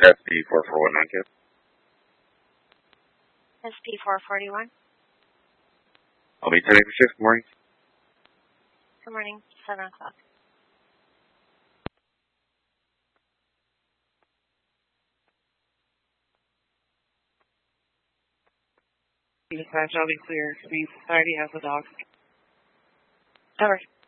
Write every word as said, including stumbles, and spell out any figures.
S P four four one nine two. S P four forty-one. I'll be ten eighty-six. Good morning. Good morning. seven o'clock. Dispatch, I'll be clear. Speed Society has a dog. Over.